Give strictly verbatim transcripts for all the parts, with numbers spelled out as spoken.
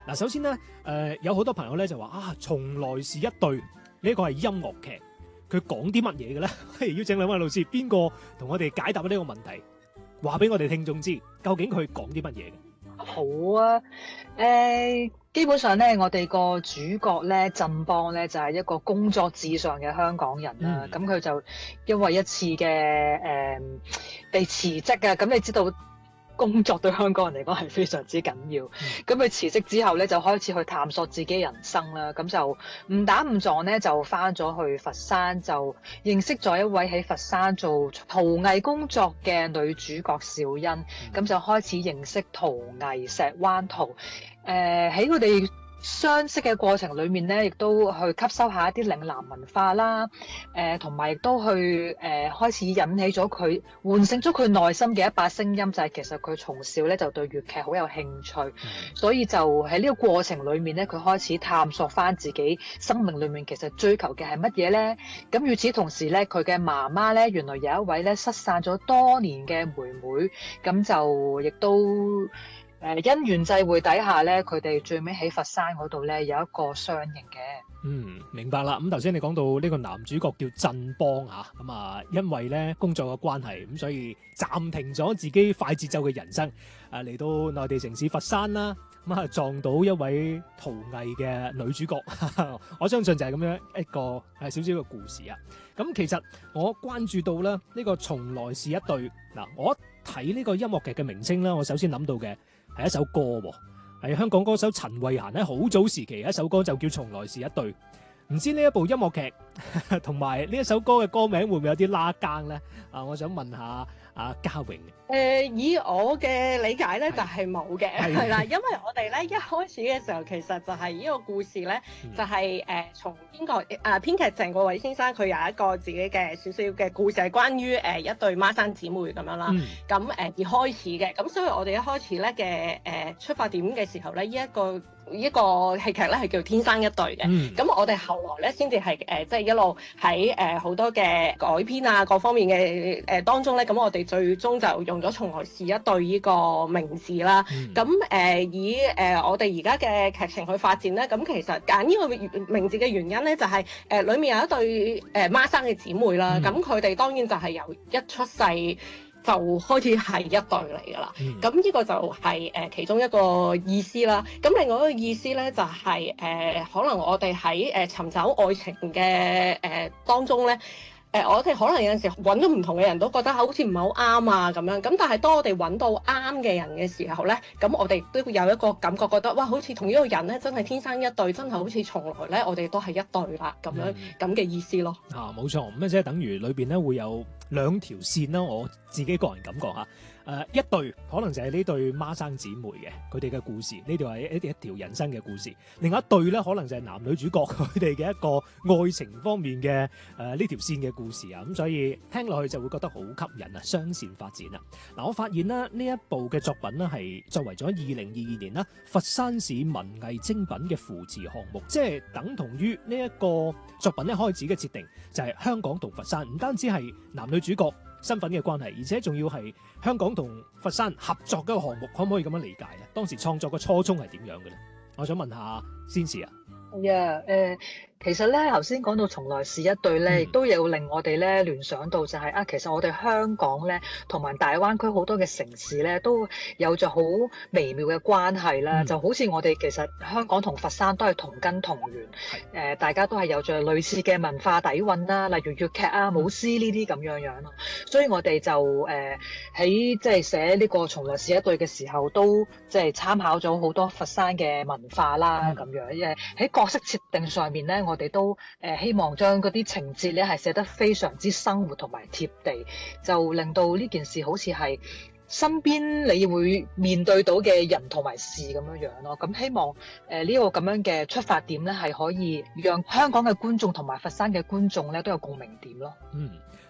嗱，首先咧，誒、呃、有好多朋友咧就話啊，從來是一對呢個係音樂劇，佢講啲乜嘢嘅咧？邀請兩位老師，邊個同我哋解答呢個問題，話俾我哋聽眾知，究竟佢講啲乜嘢嘅？ 好啊，誒、呃，基本上咧，我哋個主角咧，振邦咧就係、是、一個工作至上嘅香港人啦。咁佢、嗯、就因為一次嘅誒、呃、被辭職啊，咁你知道工作對香港人嚟講係非常之緊要。咁佢辭職之後咧，就開始去探索自己人生啦。咁就誤打誤撞咧，就返咗去佛山，就認識咗一位喺佛山做陶藝工作嘅女主角小欣。咁、嗯、就開始認識陶藝、石灣陶。誒喺佢哋相識嘅過程裏面咧，亦都去吸收下一啲嶺南文化啦，誒同埋亦都去誒、呃、開始引起咗佢，喚醒咗佢內心嘅一把聲音，就係、是、其實佢從小咧就對粵劇好有興趣，嗯、所以就喺呢個過程裏面咧，佢開始探索翻自己生命裏面其實追求嘅係乜嘢咧。咁與此同時咧，佢嘅媽媽咧原來有一位咧失散咗多年嘅妹妹，咁就亦都。誒、呃、因緣際會底下咧，佢哋最尾喺佛山嗰度咧有一個相認嘅。 嗯，明白啦。咁頭先你講到呢個男主角叫振邦啊，咁啊，因為咧工作嘅關係，咁所以暫停咗自己快節奏嘅人生，誒嚟到內地城市佛山啦，咁啊撞到一位陶藝嘅女主角，我相信就係咁樣一個係少少嘅故事啊。咁其實我關注到咧呢個從來是一對嗱，我睇呢個音樂劇嘅名稱啦，我首先諗到嘅係一首歌喎，係香港歌手陳慧嫻咧好早時期一首歌就叫《從來是一對》，唔知呢一部音樂劇同埋呢一首歌嘅歌名會唔會有啲拉更咧？啊，我想問下阿嘉榮。 誒、呃，以我嘅理解咧，就係冇嘅，係啦，因為我哋咧一開始嘅時候，其實就係呢個故事咧，嗯、就係、是、誒、呃、從編劇誒編劇鄭國偉先生佢有一個自己嘅少少嘅故事，係關於誒、呃、一對孖生姊妹咁樣啦。咁誒、嗯呃、而開始嘅，咁所以我哋一開始咧嘅誒出發點嘅時候咧，呢、這、一個呢一個戲劇咧係叫天生一對嘅。咁、嗯、我哋後來咧先至係誒即係一路喺誒好多嘅改編啊各方面嘅誒、呃、當中咧，咁我哋最終就用咗從來是一對呢個名字啦。咁誒、嗯呃、以誒、呃、我哋而家嘅劇情去發展咧，咁其實揀呢個名字嘅原因咧，就係誒裡面有一對誒孖生嘅姊妹啦。咁佢哋當然就係由一出世就開始係一對嚟㗎啦，咁呢、嗯、個就係、是、誒、呃、其中一個意思啦。咁另外一個意思咧，就係、是、誒、呃、可能我哋喺誒尋找愛情嘅誒、呃、當中咧。誒、呃，我哋可能有陣時揾到唔同嘅人都覺得好似唔係好啱啊咁樣，咁但係當我哋揾到啱嘅人嘅時候咧，咁我哋都會有一個感覺，覺得哇，好似同呢個人咧真係天生一對，真係好似從來咧我哋都係一對啦咁樣咁嘅、嗯、意思咯。啊， 冇錯，咁即係等於裏邊咧會有兩條線啦，我自己個人感覺嚇。誒、呃、一對可能就係呢對孖生姊妹嘅佢哋嘅故事，呢度係一一條人生嘅故事。另外一對咧，可能就係男女主角佢哋嘅一個愛情方面嘅誒呢條線嘅故事啊。咁所以聽落去就會覺得好吸引啊，雙線發展啊。嗱，我發現啦，呢一部嘅作品咧係作為咗二零二二年啦佛山市文藝精品嘅扶持項目，即係等同於呢一個作品一開始嘅設定就係香港同佛山唔單止係男女主角身份嘅關係，而且仲要係香港同佛山合作嘅一個項目，可唔可以咁樣理解咧？當時創作嘅初衷係點樣嘅咧？我想問下先士啊。 係啊，誒。其實咧，頭先講到從來是一對咧，亦、嗯、都有令我哋咧聯想到就係、是、啊，其實我哋香港咧同埋大灣區好多嘅城市咧都有着好微妙嘅關係啦。嗯、就好似我哋其實香港同佛山都係同根同源，誒是、呃，大家都係有着類似嘅文化底蘊啦，例如粵劇啊、舞獅呢啲咁樣樣咯。所以我哋就誒喺即係寫呢個從來是一對嘅時候，都即係參考咗好多佛山嘅文化啦，咁、嗯、樣誒喺角色設定上面咧。我哋都誒、呃、希望將嗰啲情節咧係寫得非常之生活同埋貼地，就令到呢件事好似係身邊你會面對到嘅人同埋事咁樣樣咯。咁希望誒呢、呃這個咁樣嘅出發點咧係可以讓香港嘅觀眾同埋佛山嘅觀眾咧都有共鳴點咯。 嗯。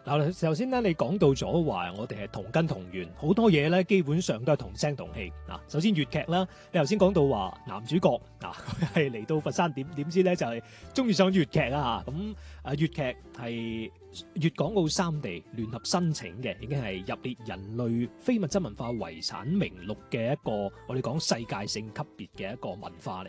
嗱，頭先咧你講到咗話，我哋係同根同源，好多嘢咧基本上都係同聲同氣。嗱，首先粵劇啦，你頭先講到話男主角嗱佢係嚟到佛山點點知咧就係中意上粵劇啊嚇，咁誒粵劇係粵港澳三地聯合申請嘅，已經係入列人類非物質文化遺產名錄嘅一個我哋講世界性級別嘅一個文化嚟